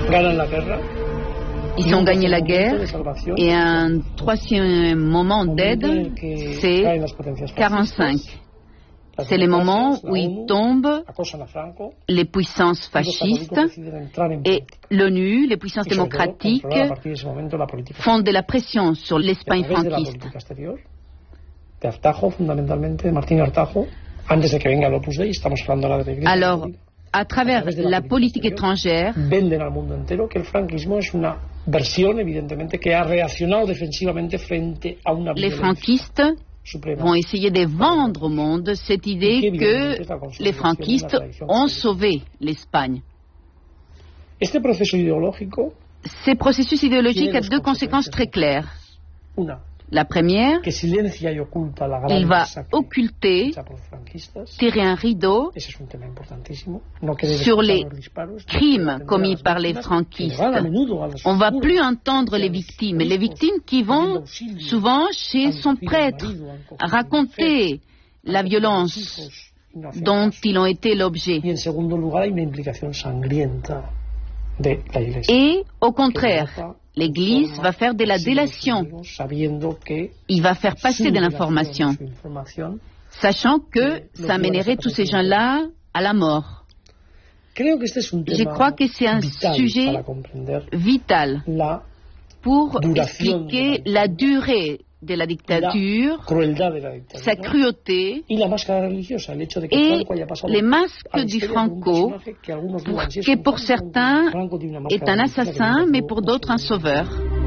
Ils ont gagné la guerre et un troisième moment d'aide, c'est 45. C'est le moment où ils tombent les puissances fascistes et l'ONU, les puissances démocratiques, font de la pression sur l'Espagne franquiste. Alors, à travers la politique étrangère, les franquistes vont essayer de vendre au monde cette idée que les franquistes ont sauvé l'Espagne. Ce processus idéologique a deux conséquences très claires. La première, il va occulter, tirer un rideau sur les crimes commis par les franquistes. On ne va plus entendre les victimes qui vont souvent chez son prêtre raconter la violence dont ils ont été l'objet. Et au contraire, l'Église va faire de la délation. Il va faire passer de l'information, sachant que ça mènerait tous ces gens-là à la mort. Je crois que c'est un sujet vital pour expliquer la durée de la dictature, sa cruauté et les masques du Franco, qui pour certains est un assassin, mais pour d'autres un sauveur.